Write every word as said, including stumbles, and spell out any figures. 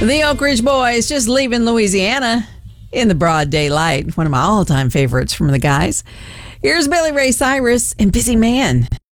The Oak Ridge Boys just leaving Louisiana in the broad daylight. One of my all-time favorites from the guys. Here's Billy Ray Cyrus and Busy Man.